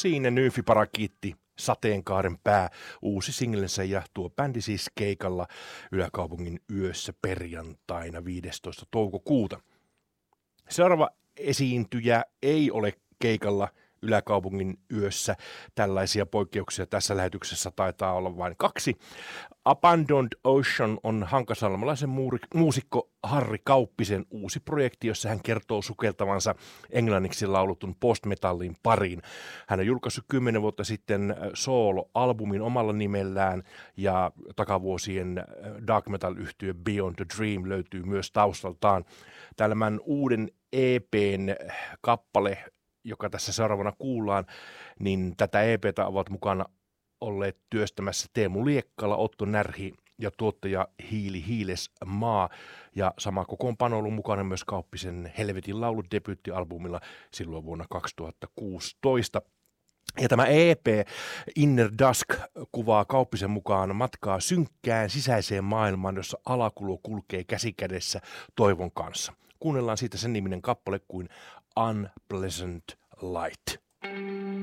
siinä Nymfiparakiitti, Sateenkaaren pää, uusi singlensä ja tuo bändi siis keikalla Yläkaupungin yössä perjantaina 15. toukokuuta. Seuraava esiintyjä ei ole keikalla Yläkaupungin yössä. Tällaisia poikkeuksia tässä lähetyksessä taitaa olla vain 2. Abandoned Ocean on hankasalmalaisen muusikko Harri Kauppisen uusi projekti, jossa hän kertoo sukeltavansa englanniksi laulutun postmetallin pariin. Hän on julkaissut 10 vuotta sitten soolo-albumin omalla nimellään ja takavuosien dark metal-yhtye Beyond the Dream löytyy myös taustaltaan. Tämän uuden EP:n kappale, joka tässä seuraavana kuullaan, niin tätä EP:tä ovat mukana olleet työstämässä Teemu Liekkala, Otto Närhi ja tuottaja Hiili Hiilesmaa. Ja sama kokoonpano on ollut mukana myös Kauppisen Helvetin laulut -debyyttialbumilla silloin vuonna 2016. Ja tämä EP Inner Dusk kuvaa Kauppisen mukaan matkaa synkkään sisäiseen maailmaan, jossa alakulo kulkee käsikädessä toivon kanssa. Kuunnellaan siitä sen niminen kappale kuin Unpleasant Light.